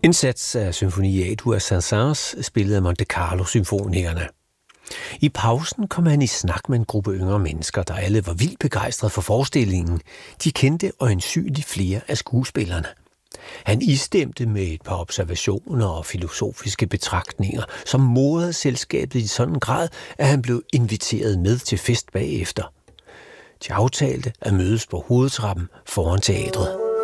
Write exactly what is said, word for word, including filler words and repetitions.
En sats af symfoni A-dur af Saint-Saëns spillet af Monte Carlo-symfonikerne. I pausen kom han i snak med en gruppe yngre mennesker, der alle var vildt begejstrede for forestillingen. De kendte øjensynligt flere af skuespillerne. Han istemte med et par observationer og filosofiske betragtninger, som morede selskabet i sådan grad, at han blev inviteret med til fest bagefter. De aftalte at mødes på hovedtrappen foran teatret.